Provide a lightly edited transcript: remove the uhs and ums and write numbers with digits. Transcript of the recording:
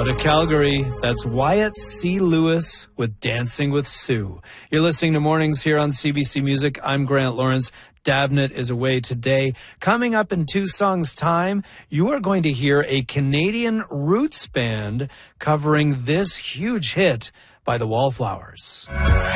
Out of Calgary, that's Wyatt C. Lewis with Dancing with Sue. You're listening to Mornings here on CBC Music. I'm Grant Lawrence. Davnit is away today. Coming up in 2 songs' time, you are going to hear a Canadian roots band covering this huge hit by the Wallflowers.